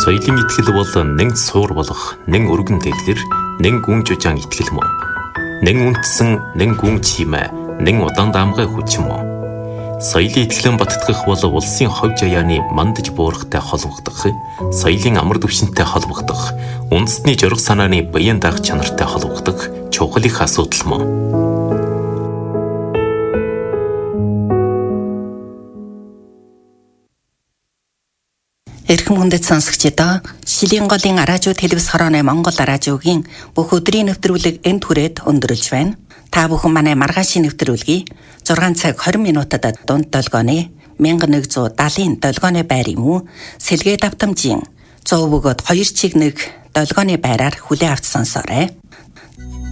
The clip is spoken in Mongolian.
Соёлын итгэл бол нэг суур болох, нэг өргөн дэглэр, нэг гүн жужаан итгэл мөн. Нэг үндэсэн, нэг гүн чимээ, нэг удаан даамгай хүч мөн. Соёлын итгэлэн баттгах бол улсын хов жаяаны мандаж буурахтай холбогдох, соёлын амар түвшинтэй холбогдох, үндэсний жорох санааны баян даах чанартай холбогдох чухал их асуудал мөн. Эрхэм хүндэт сонсогчдоо Шилийн голын радио телевиз хорооны Монгол радиогийн бүх өдрийн нэвтрүүлэг энд хүрээд өндөрлж байна. Та бүхэн манай маргаашийн нэвтрүүлгийг 6 цаг 20 минутад дунд долгооны 1170 долгооны байрын муу сэлгээ давтамжийн 100 бөгөөд 2 чиг нэг долгооны байраар хүлээн авч сонсоорой.